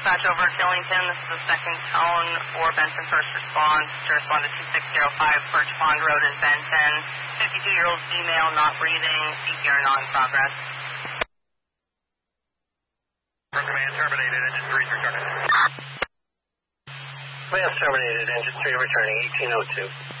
dispatch over at Billington. This is the second tone for Benton first response to respond to 2605 Birch Pond Road in Benton. 52-year-old female not breathing, CPR not in progress. Command terminated, engine 3 returning. Command terminated, engine 3 returning, 1802.